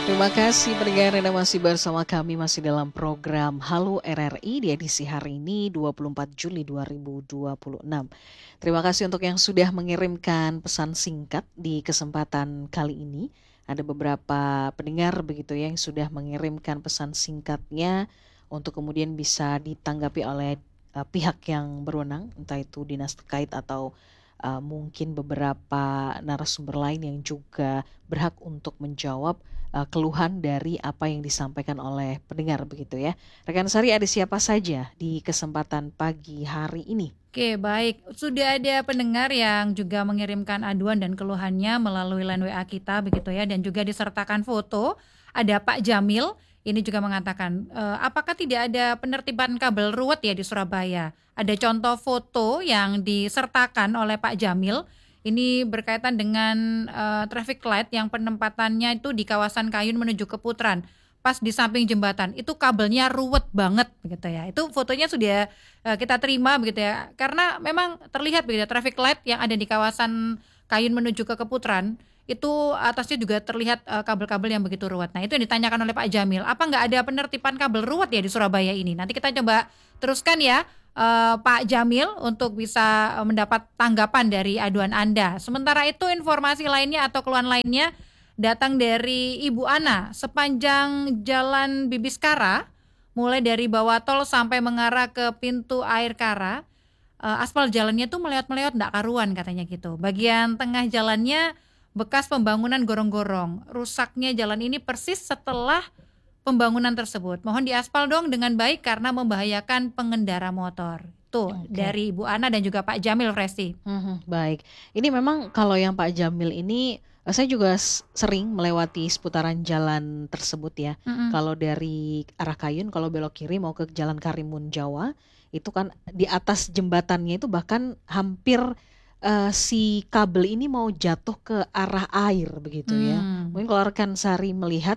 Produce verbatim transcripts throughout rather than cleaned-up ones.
Terima kasih pendengar Anda masih bersama kami masih dalam program Halo R R I di edisi hari ini dua puluh empat Juli dua ribu dua puluh enam. Terima kasih untuk yang sudah mengirimkan pesan singkat di kesempatan kali ini. Ada beberapa pendengar begitu ya yang sudah mengirimkan pesan singkatnya untuk kemudian bisa ditanggapi oleh uh, pihak yang berwenang, entah itu dinas terkait atau uh, mungkin beberapa narasumber lain yang juga berhak untuk menjawab uh, keluhan dari apa yang disampaikan oleh pendengar begitu ya. Rekan Sari, ada siapa saja di kesempatan pagi hari ini? Oke, baik. Sudah ada pendengar yang juga mengirimkan aduan dan keluhannya melalui line W A kita begitu ya, dan juga disertakan foto. Ada Pak Jamil, ini juga mengatakan, e, apakah tidak ada penertiban kabel ruwet ya di Surabaya? Ada contoh foto yang disertakan oleh Pak Jamil. Ini berkaitan dengan eh, traffic light yang penempatannya itu di kawasan Kayun menuju ke Putran. Pas di samping jembatan, itu kabelnya ruwet banget begitu ya. Itu fotonya sudah eh, kita terima begitu ya. Karena memang terlihat begitu traffic light yang ada di kawasan Kayun menuju ke Keputran, itu atasnya juga terlihat eh, kabel-kabel yang begitu ruwet. Nah, itu yang ditanyakan oleh Pak Jamil, apa nggak ada penertiban kabel ruwet ya di Surabaya ini? Nanti kita coba teruskan ya, eh, Pak Jamil, untuk bisa eh, mendapat tanggapan dari aduan Anda. Sementara itu informasi lainnya atau keluhan lainnya datang dari Ibu Ana. Sepanjang Jalan Bibiskara, mulai dari bawah tol sampai mengarah ke pintu air Kara, eh, aspal jalannya tuh meleot-meleot ndak karuan katanya gitu. Bagian tengah jalannya bekas pembangunan gorong-gorong. Rusaknya jalan ini persis setelah pembangunan tersebut. Mohon diaspal dong dengan baik karena membahayakan pengendara motor. Tuh Oke. dari Ibu Ana dan juga Pak Jamil, Fresti. Mhm, baik. Ini memang kalau yang Pak Jamil ini, eh, saya juga s- sering melewati seputaran jalan tersebut ya. Mm-mm. Kalau dari arah Kayun, kalau belok kiri mau ke Jalan Karimun Jawa, itu kan di atas jembatannya itu bahkan hampir eh, si kabel ini mau jatuh ke arah air begitu ya. Hmm. Mungkin kalau rekan Sari melihat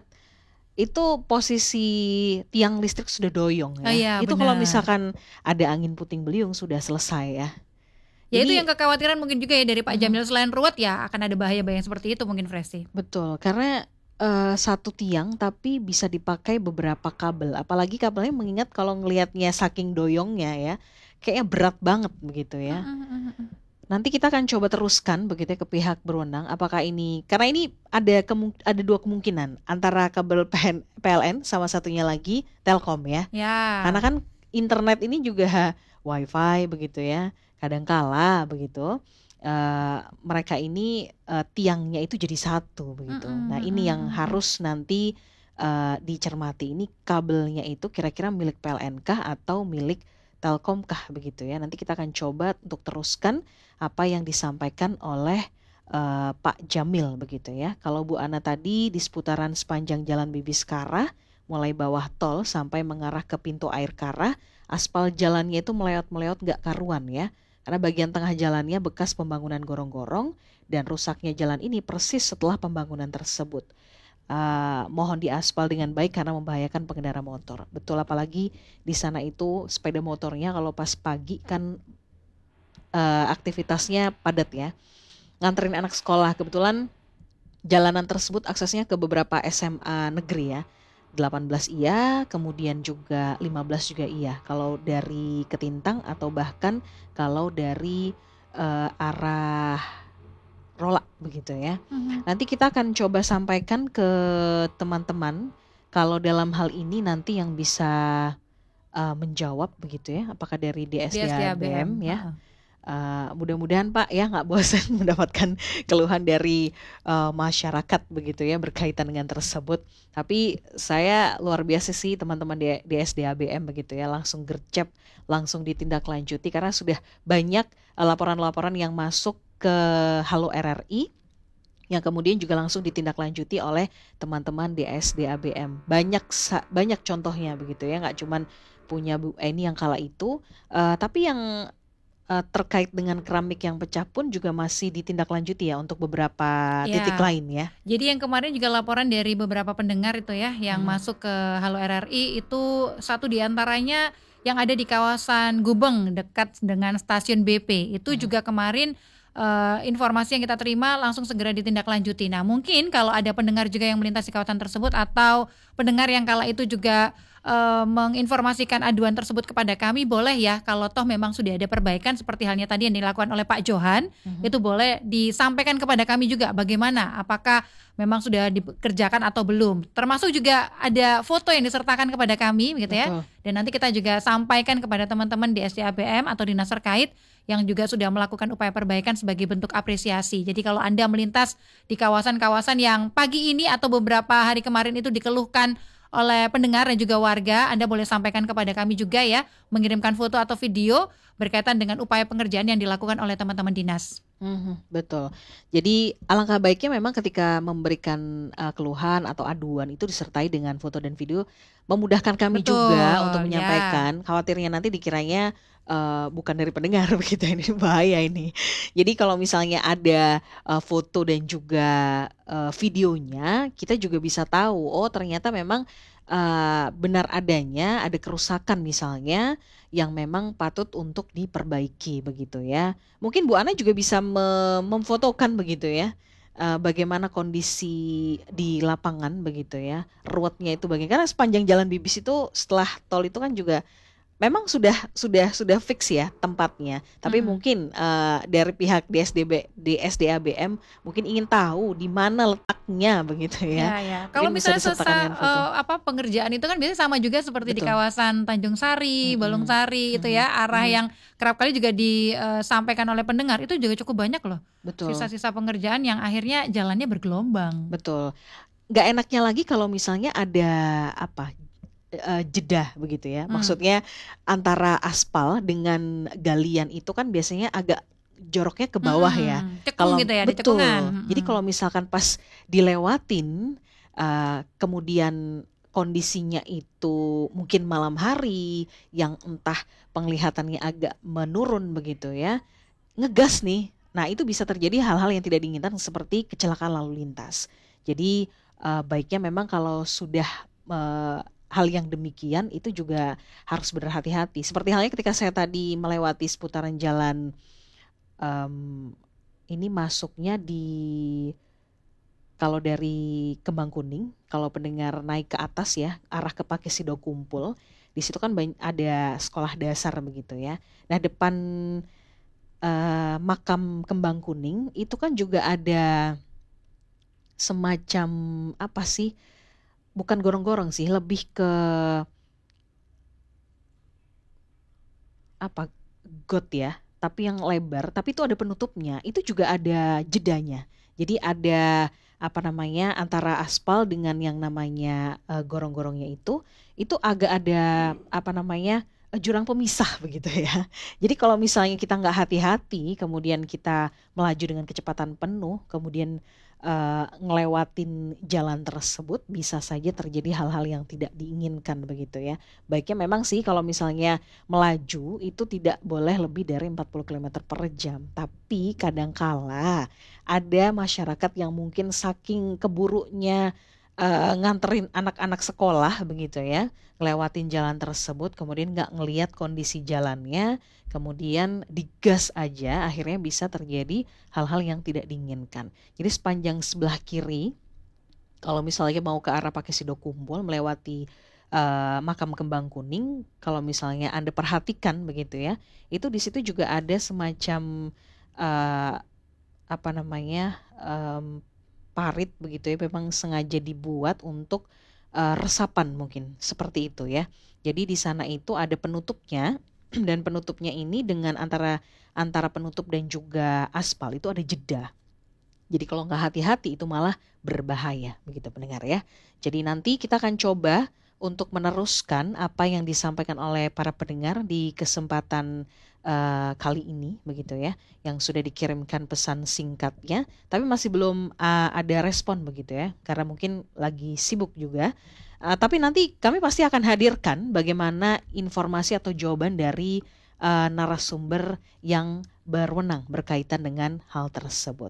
itu posisi tiang listrik sudah doyong Oh ya. iya, Itu kalau benar. misalkan ada angin puting beliung sudah selesai ya. Ya itu Ini yang kekhawatiran mungkin juga ya dari Pak mhm, Jamil, selain ruwet ya akan ada bahaya-bahaya seperti itu mungkin, Fresti. betul, karena eh, satu tiang tapi bisa dipakai beberapa kabel. Apalagi kabelnya mengingat kalau ngelihatnya saking doyongnya ya, kayaknya berat banget begitu ya. Nanti kita akan coba teruskan begitu ya ke pihak berwenang. Apakah ini karena ini ada kemung- ada dua kemungkinan antara kabel P N P L N sama satunya lagi Telkom ya. Karena Ya. kan internet ini juga wifi begitu ya. Kadangkala begitu eh, mereka ini eh, tiangnya itu jadi satu begitu. Nah, ini yang harus nanti eh, dicermati. Ini kabelnya itu kira-kira milik P L N kah atau milik Telkom kah begitu ya. Nanti kita akan coba untuk teruskan apa yang disampaikan oleh eh, Pak Jamil begitu ya. Kalau Bu Ana tadi di seputaran sepanjang Jalan Bibiskara mulai bawah tol sampai mengarah ke pintu air Kara, aspal jalannya itu meleot-meleot gak karuan ya. Karena bagian tengah jalannya bekas pembangunan gorong-gorong dan rusaknya jalan ini persis setelah pembangunan tersebut. Uh, mohon diaspal dengan baik karena membahayakan pengendara motor. Betul, apalagi di sana itu sepeda motornya kalau pas pagi kan uh, aktivitasnya padat ya. Nganterin anak sekolah, kebetulan jalanan tersebut aksesnya ke beberapa S M A negeri ya. delapan belas iya, kemudian juga lima belas juga iya. Kalau dari Ketintang atau bahkan kalau dari eh, arah Rolak begitu ya. Nanti kita akan coba sampaikan ke teman-teman kalau dalam hal ini nanti yang bisa eh, menjawab begitu ya. Apakah dari D S D A B M. D S D A B M ya. Heeh. Uh, mudah-mudahan Pak ya nggak bosan mendapatkan keluhan dari uh, masyarakat begitu ya berkaitan dengan tersebut. Tapi saya luar biasa sih teman-teman di D S D A B M begitu ya langsung gercep, langsung ditindaklanjuti karena sudah banyak uh, laporan-laporan yang masuk ke Halo R R I yang kemudian juga langsung ditindaklanjuti oleh teman-teman D S D A B M. Banyak banyak contohnya begitu ya, nggak cuman punya Bu Eni yang kala itu, uh, tapi yang Uh, terkait dengan keramik yang pecah pun juga masih ditindaklanjuti ya untuk beberapa titik Ya. lain ya. Jadi yang kemarin juga laporan dari beberapa pendengar itu ya yang Hmm. masuk ke Halo R R I itu satu diantaranya yang ada di kawasan Gubeng dekat dengan stasiun B P itu Hmm. juga kemarin eh, informasi yang kita terima langsung segera ditindaklanjuti. Nah, mungkin kalau ada pendengar juga yang melintasi kawasan tersebut atau pendengar yang kala itu juga eh, menginformasikan aduan tersebut kepada kami, boleh ya kalau toh memang sudah ada perbaikan seperti halnya tadi yang dilakukan oleh Pak Johan, Mhm. itu boleh disampaikan kepada kami juga bagaimana, apakah memang sudah dikerjakan atau belum. Termasuk juga ada foto yang disertakan kepada kami begitu ya. Betul. Dan nanti kita juga sampaikan kepada teman-teman di S D A B M atau dinas terkait yang juga sudah melakukan upaya perbaikan sebagai bentuk apresiasi. Jadi kalau Anda melintas di kawasan-kawasan yang pagi ini atau beberapa hari kemarin itu dikeluhkan oleh pendengar dan juga warga, Anda boleh sampaikan kepada kami juga ya, mengirimkan foto atau video berkaitan dengan upaya pengerjaan yang dilakukan oleh teman-teman dinas. Mhm, betul. Jadi alangkah baiknya memang ketika memberikan uh, keluhan atau aduan itu disertai dengan foto dan video, memudahkan kami juga untuk Betul, ya. menyampaikan. Khawatirnya nanti dikiranya uh, bukan dari pendengar begitu, ini bahaya ini. Jadi kalau misalnya ada uh, foto dan juga uh, videonya, kita juga bisa tahu, oh ternyata memang uh, benar adanya ada kerusakan misalnya yang memang patut untuk diperbaiki begitu ya. Mungkin Bu Ana juga bisa me memfotokan begitu ya, eee, bagaimana kondisi di lapangan begitu ya, ruwetnya itu bagaimana karena sepanjang jalan Bibis itu setelah tol itu kan juga memang sudah sudah sudah fix ya tempatnya, tapi Mm-mm. mungkin, eee, dari pihak D S D B di S D A B M mungkin ingin tahu di mana letaknya begitu ya, Ya, ya. Kalau mungkin bisa misalnya disertakan sesa dengan foto. eee, apa, pengerjaan itu kan biasanya sama juga seperti di Betul, kawasan Tanjung Sari, mhm, Balungsari itu mhm, ya, arah mhm, yang kerap kali juga disampaikan oleh pendengar, itu juga cukup banyak loh, betul, sisa-sisa pengerjaan yang akhirnya jalannya bergelombang. betul. Nggak enaknya lagi kalau misalnya ada apa, eee, jeda begitu ya. Mmm, Maksudnya antara aspal dengan galian itu kan biasanya agak joroknya ke bawah ya. mhm, cekung Kalau gitu ya, ada cekungan, betul. Jadi mhm. kalau misalkan pas dilewatin, eee, kemudian kondisinya itu mungkin malam hari yang entah penglihatannya agak menurun begitu ya, ngegas nih. Nah, itu bisa terjadi hal-hal yang tidak diinginkan seperti kecelakaan lalu lintas. Jadi, eee, baiknya memang kalau sudah, eee, hal yang demikian itu juga harus berhati-hati. Seperti halnya ketika saya tadi melewati seputaran jalan, mmm, ini masuknya di kalau dari Kembang Kuning, kalau pendengar naik ke atas ya, arah ke Pakisida Kumpul, di situ kan bany ada sekolah dasar begitu ya. Nah, depan Eee, makam Kembang Kuning itu kan juga ada semacam apa sih, bukan gorong-gorong sih, lebih ke apa, got ya, tapi yang lebar, tapi itu ada penutupnya, itu juga ada jedanya. Jadi ada, apa namanya, antara aspal dengan yang namanya, eee, gorong-gorongnya itu, itu agak ada, apa namanya, eee, jurang pemisah begitu ya. Jadi kalau misalnya kita nggak hati-hati, kemudian kita melaju dengan kecepatan penuh, kemudian, eee, ngelewatin jalan tersebut, bisa saja terjadi hal-hal yang tidak diinginkan begitu ya. Baiknya memang sih kalau misalnya melaju itu tidak boleh lebih dari empat puluh kilometer per jam, tapi kadangkala ada masyarakat yang mungkin saking keburunya, eee, nganterin anak-anak sekolah begitu ya, ngelewatin jalan tersebut kemudian nggak ngelihat kondisi jalannya, kemudian digas aja akhirnya bisa terjadi hal-hal yang tidak diinginkan. Jadi sepanjang sebelah kiri kalau misalnya mau ke arah Pakisida Kumpul melewati, eee, makam Kembang Kuning, kalau misalnya Anda perhatikan begitu ya, itu di situ juga ada semacam, eee, apa namanya, mmm, parit begitu ya, memang sengaja dibuat untuk, eee, resapan mungkin, seperti itu ya. Jadi di sana itu ada penutupnya dan penutupnya ini dengan antara antara penutup dan juga aspal itu ada jeda. Jadi kalau nggak hati-hati itu malah berbahaya, begitu pendengar ya. Jadi nanti kita akan coba untuk meneruskan apa yang disampaikan oleh para pendengar di kesempatan eh, kali ini, begitu ya, yang sudah dikirimkan pesan singkatnya, tapi masih belum ah, ada respon begitu ya, karena mungkin lagi sibuk juga. Ah, tapi nanti kami pasti akan hadirkan bagaimana informasi atau jawaban dari eh, narasumber yang berwenang berkaitan dengan hal tersebut.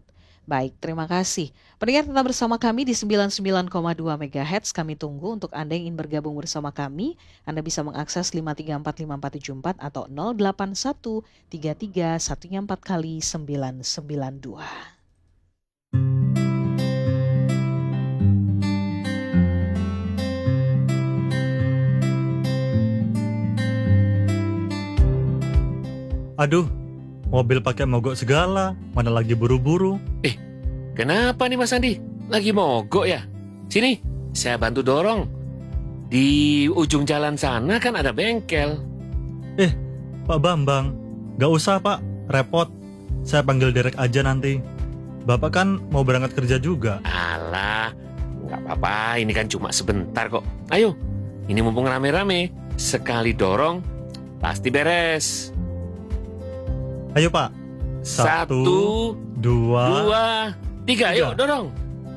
Baik, terima kasih. Pendengar tetap bersama kami di sembilan puluh sembilan koma dua megahertz. Kami tunggu untuk Anda yang ingin bergabung bersama kami. Anda bisa mengakses lima tiga empat lima empat tujuh empat atau nol delapan satu tiga tiga satu empat kali sembilan sembilan dua. Aduh, mobil pakai mogok segala, mana lagi buru-buru. Eh, kenapa nih Mas Andi? Lagi mogok ya? Sini, saya bantu dorong. Di ujung jalan sana kan ada bengkel. Eh, Pak Bambang, gak usah Pak, repot. Saya panggil Derek aja nanti. Bapak kan mau berangkat kerja juga. Alah, nggak apa-apa, ini kan cuma sebentar kok. Ayo, ini mumpung rame-rame, sekali dorong, pasti beres. Ayo Pak. Satu, dua, dua, tiga, tiga. yuk dorong.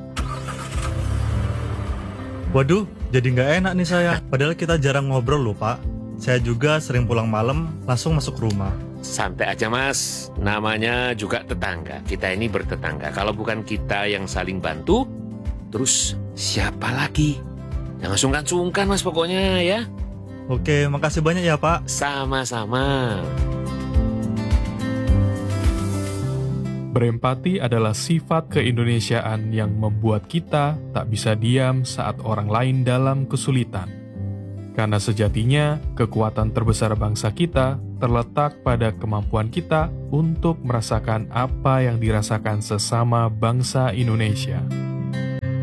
Waduh, jadi nggak enak nih saya. Padahal kita jarang ngobrol loh Pak. Saya juga sering pulang malam, langsung masuk rumah. Santai aja Mas, namanya juga tetangga. Kita ini bertetangga. Kalau bukan kita yang saling bantu, terus siapa lagi? Jangan sungkan-sungkan Mas pokoknya ya. Oke, makasih banyak ya Pak. Sama-sama. Berempati adalah sifat keindonesiaan yang membuat kita tak bisa diam saat orang lain dalam kesulitan. Karena sejatinya, kekuatan terbesar bangsa kita terletak pada kemampuan kita untuk merasakan apa yang dirasakan sesama bangsa Indonesia.